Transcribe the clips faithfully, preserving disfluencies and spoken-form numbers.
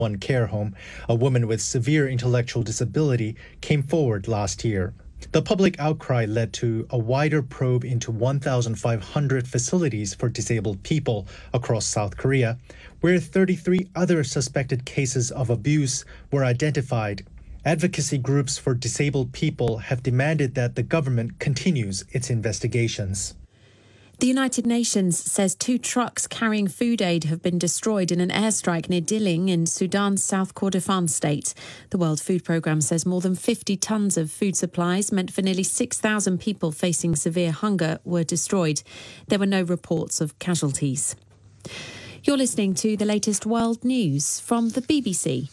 one care home, a woman with severe intellectual disability, came forward last year. The public outcry led to a wider probe into one thousand five hundred facilities for disabled people across South Korea, where thirty-three other suspected cases of abuse were identified. Advocacy groups for disabled people have demanded that the government continues its investigations. The United Nations says two trucks carrying food aid have been destroyed in an airstrike near Diling in Sudan's South Kordofan state. The World Food Programme says more than fifty tonnes of food supplies meant for nearly six thousand people facing severe hunger were destroyed. There were no reports of casualties. You're listening to the latest world news from the B B C.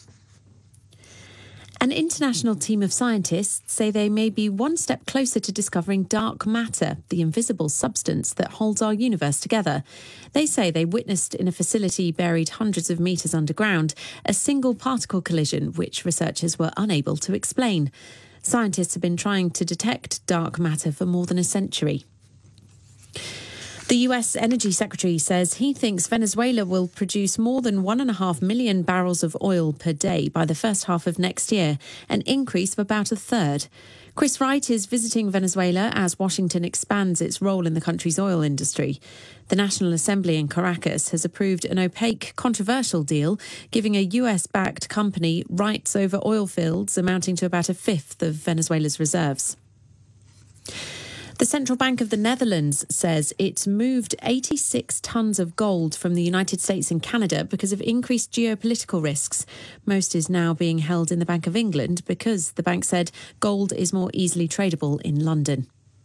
An international team of scientists say they may be one step closer to discovering dark matter, the invisible substance that holds our universe together. They say they witnessed in a facility buried hundreds of metres underground a single particle collision which researchers were unable to explain. Scientists have been trying to detect dark matter for more than a century. The U S Energy Secretary says he thinks Venezuela will produce more than one and a half million barrels of oil per day by the first half of next year, an increase of about a third. Chris Wright is visiting Venezuela as Washington expands its role in the country's oil industry. The National Assembly in Caracas has approved an opaque, controversial deal, giving a U S-backed company rights over oil fields amounting to about a fifth of Venezuela's reserves. The Central Bank of the Netherlands says it's moved eighty-six tonnes of gold from the United States and Canada because of increased geopolitical risks. Most is now being held in the Bank of England because the bank said gold is more easily tradable in London.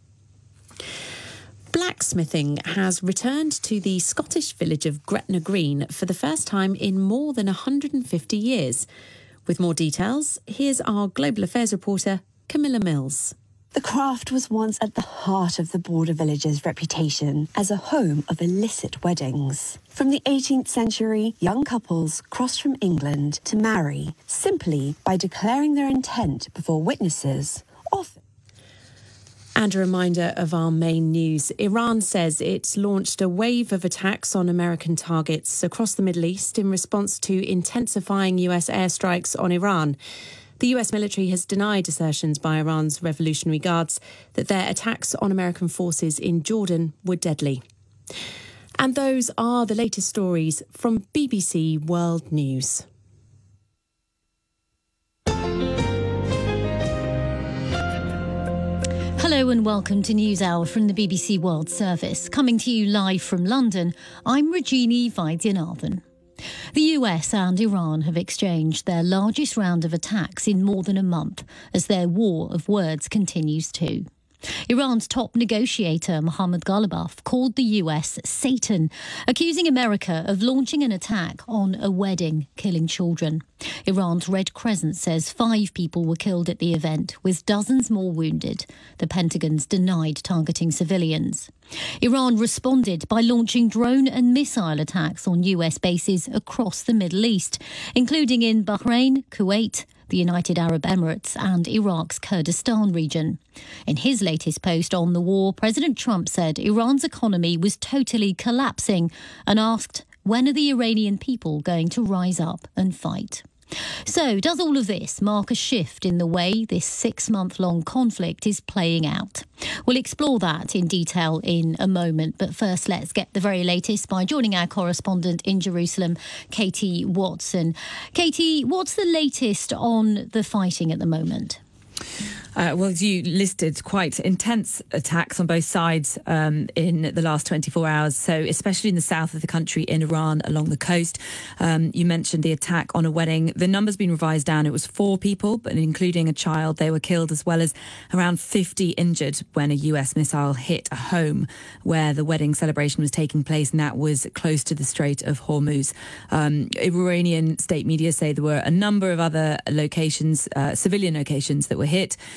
Blacksmithing has returned to the Scottish village of Gretna Green for the first time in more than one hundred fifty years. With more details, here's our Global Affairs reporter, Camilla Mills. The craft was once at the heart of the border village's reputation as a home of illicit weddings. From the eighteenth century, young couples crossed from England to marry simply by declaring their intent before witnesses, often. And a reminder of our main news. Iran says it's launched a wave of attacks on American targets across the Middle East in response to intensifying U S airstrikes on Iran. The U S military has denied assertions by Iran's Revolutionary Guards that their attacks on American forces in Jordan were deadly. And those are the latest stories from B B C World News. Hello and welcome to NewsHour from the B B C World Service. Coming to you live from London, I'm Rajini Vaidyanathan. The U S and Iran have exchanged their largest round of attacks in more than a month as their war of words continues too. Iran's top negotiator, Mohammad Ghalibaf, called the U S Satan, accusing America of launching an attack on a wedding, killing children. Iran's Red Crescent says five people were killed at the event, with dozens more wounded. The Pentagon's denied targeting civilians. Iran responded by launching drone and missile attacks on U S bases across the Middle East, including in Bahrain, Kuwait, the United Arab Emirates and Iraq's Kurdistan region. In his latest post on the war, President Trump said Iran's economy was totally collapsing and asked, when are the Iranian people going to rise up and fight? So, does all of this mark a shift in the way this six-month-long conflict is playing out? We'll explore that in detail in a moment, but first let's get the very latest by joining our correspondent in Jerusalem, Katie Watson. Katie, what's the latest on the fighting at the moment? Uh, well, as you listed, quite intense attacks on both sides um, in the last twenty-four hours. So especially in the south of the country, in Iran, along the coast. Um, you mentioned the attack on a wedding. The number's been revised down. It was four people, but including a child. They were killed, as well as around fifty injured when a U S missile hit a home where the wedding celebration was taking place, and that was close to the Strait of Hormuz. Um, Iranian state media say there were a number of other locations, uh, civilian locations, that were hit.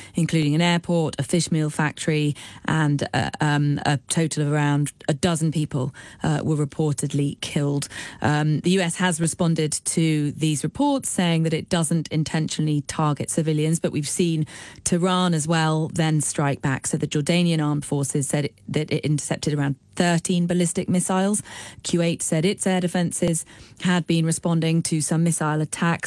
including an airport, a fish meal factory, and uh, um, a total of around a dozen people uh, were reportedly killed. Um, the U S has responded to these reports, saying that it doesn't intentionally target civilians, but we've seen Tehran as well then strike back. So the Jordanian armed forces said it, that it intercepted around thirteen ballistic missiles. Kuwait said its air defences had been responding to some missile attacks.